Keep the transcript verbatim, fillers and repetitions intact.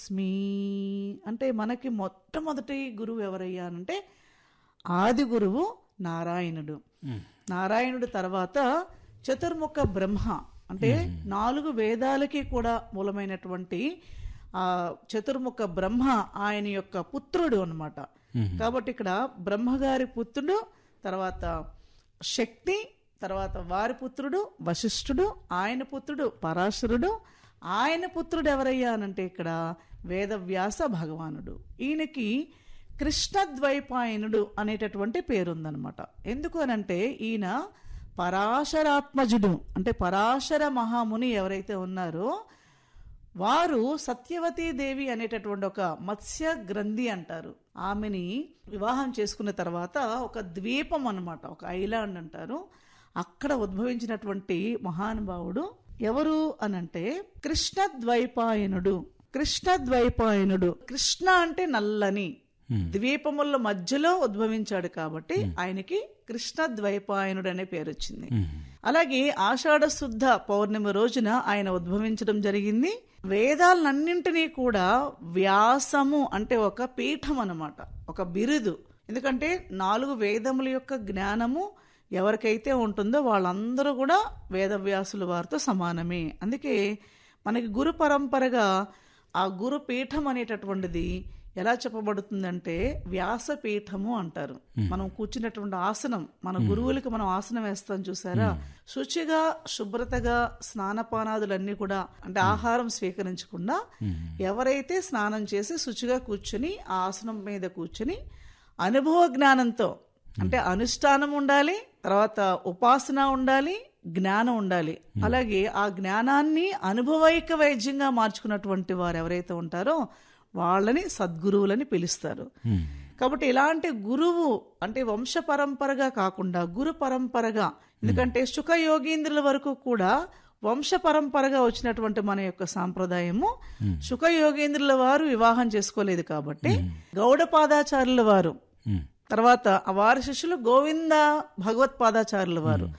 స్మీ అంటే మనకి మొట్టమొదటి గురువు ఎవరయ్యా అంటే ఆది గురువు నారాయణుడు. నారాయణుడు తర్వాత చతుర్ముఖ బ్రహ్మ అంటే నాలుగు వేదాలకి కూడా మూలమైనటువంటి ఆ చతుర్ముఖ బ్రహ్మ ఆయన యొక్క పుత్రుడు అన్నమాట. కాబట్టి ఇక్కడ బ్రహ్మగారి పుత్రుడు, తర్వాత శక్తి, తర్వాత వారి పుత్రుడు వశిష్ఠుడు, ఆయన పుత్రుడు పరాశరుడు, ఆయన పుత్రుడు ఎవరయ్యా అనంటే ఇక్కడ వేదవ్యాస భగవానుడు. ఈయనకి కృష్ణద్వైపాయనుడు అనేటటువంటి పేరుందనమాట. ఎందుకు అనంటే ఈయన పరాశరాత్మజుడు అంటే పరాశర మహాముని ఎవరైతే ఉన్నారో వారు సత్యవతీ దేవి అనేటటువంటి ఒక మత్స్య గ్రంథి అంటారు. ఆమెని వివాహం చేసుకున్న తర్వాత ఒక ద్వీపం అన్నమాట, ఒక ఐలాండ్ అంటారు, అక్కడ ఉద్భవించినటువంటి మహానుభావుడు ఎవరు అనంటే కృష్ణద్వైపాయనుడు. కృష్ణద్వైపాయనుడు కృష్ణ అంటే నల్లని, ద్వీపముల మధ్యలో ఉద్భవించాడు కాబట్టి ఆయనకి కృష్ణద్వైపాయనుడు అనే పేరు వచ్చింది. అలాగే ఆషాఢ శుద్ధ పౌర్ణమి రోజున ఆయన ఉద్భవించడం జరిగింది. వేదాలన్నింటినీ కూడా వ్యాసము అంటే ఒక పీఠం అన్నమాట, ఒక బిరుదు. ఎందుకంటే నాలుగు వేదముల యొక్క జ్ఞానము ఎవరికైతే ఉంటుందో వాళ్ళందరూ కూడా వేదవ్యాసుల వారితో సమానమే. అందుకే మనకి గురు పరంపరగా ఆ గురు పీఠం అనేటటువంటిది ఎలా చెప్పబడుతుందంటే వ్యాసపీఠము అంటారు. మనం కూర్చున్నటువంటి ఆసనం, మన గురువులకి మనం ఆసనం వేస్తాం చూసారా, శుచిగా శుభ్రతగా స్నానపానాదులన్నీ కూడా అంటే ఆహారం స్వీకరించకుండా ఎవరైతే స్నానం చేసి శుచిగా కూర్చుని ఆ ఆసనం మీద కూర్చుని అనుభవ జ్ఞానంతో అంటే అనుష్ఠానం ఉండాలి, తర్వాత ఉపాసన ఉండాలి, జ్ఞానం ఉండాలి. అలాగే ఆ జ్ఞానాన్ని అనుభవైక వైద్యంగా మార్చుకున్నటువంటి వారు ఎవరైతే ఉంటారో వాళ్ళని సద్గురువులని పిలుస్తారు. కాబట్టి ఇలాంటి గురువు అంటే వంశ పరంపరగా కాకుండా గురు పరంపరగా, ఎందుకంటే శుక యోగీంద్రుల వరకు కూడా వంశ పరంపరగా వచ్చినటువంటి మన యొక్క సాంప్రదాయము శుక యోగేంద్రుల వారు వివాహం చేసుకోలేదు కాబట్టి గౌడపాదాచార్యుల వారు, తర్వాత వారి శిష్యులు గోవింద భగవత్పాదాచార్యుల వారు,